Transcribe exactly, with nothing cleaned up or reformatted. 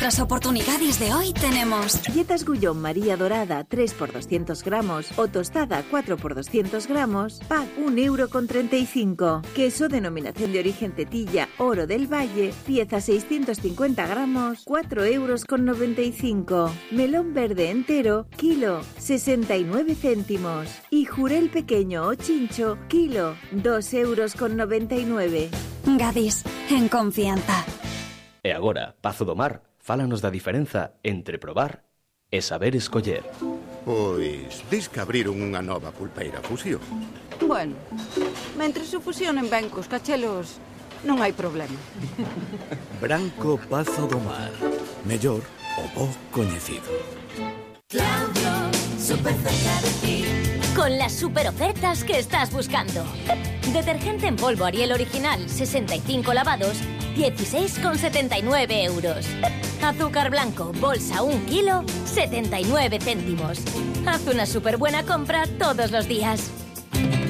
nuestras oportunidades de hoy tenemos galletas Gullón María Dorada tres por doscientos gramos o tostada cuatro por doscientos gramos, pack un euro con treinta y cinco. Queso denominación de origen Tetilla Oro del Valle, pieza seiscientos cincuenta gramos, cuatro euros con noventa y cinco. Melón verde entero, kilo, sesenta y nueve céntimos. Y jurel pequeño o chincho, kilo, dos euros con noventa y nueve. Gadis, en confianza. E agora, Pazo do Mar, fálanos da diferenza entre probar e saber escoller. Pois, dis que abriron unha nova pulpeira Fusión. Bueno, mentre se fusionen ben cos cachelos, non hai problema. Branco Pazo do Mar. Mellor o bo coñecido. Claudio, súper cerca de ti. Con las super ofertas que estás buscando. Detergente en polvo Ariel original, sesenta y cinco lavados, dieciséis con setenta y nueve euros. Azúcar blanco, bolsa un kilo, setenta y nueve céntimos. Haz una súper buena compra todos los días.